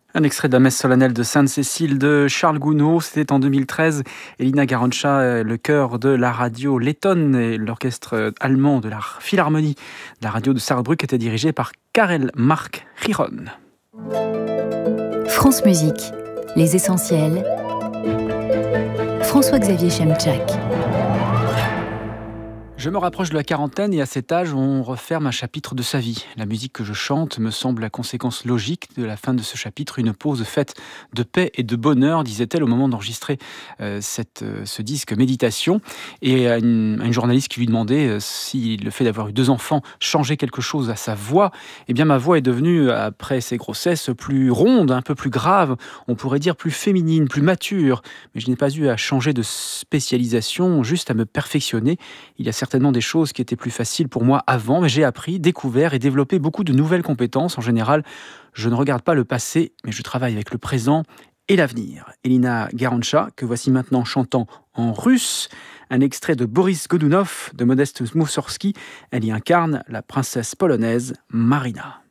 Un extrait de la messe solennelle de Sainte-Cécile de Charles Gounod, c'était en 2013. Elina Garanca, le chœur de la radio lettonne et l'orchestre allemand de la Philharmonie de la radio de Sarrebruck était dirigé par Karel Mark Giron. France Musique, les essentiels. François-Xavier Chemchak. Je me rapproche de la quarantaine et à cet âge, on referme un chapitre de sa vie. La musique que je chante me semble la conséquence logique de la fin de ce chapitre, une pause faite de paix et de bonheur, disait-elle au moment d'enregistrer ce disque Méditation. Et à une journaliste qui lui demandait si le fait d'avoir eu 2 enfants changeait quelque chose à sa voix. Eh bien, ma voix est devenue, après ces grossesses, plus ronde, un peu plus grave, on pourrait dire plus féminine, plus mature. Mais je n'ai pas eu à changer de spécialisation, juste à me perfectionner. Il y a certainement des choses qui étaient plus faciles pour moi avant, mais j'ai appris, découvert et développé beaucoup de nouvelles compétences. En général, je ne regarde pas le passé, mais je travaille avec le présent et l'avenir. Elina Garanca, que voici maintenant chantant en russe, un extrait de Boris Godunov de Modeste Moussorski. Elle y incarne la princesse polonaise Marina.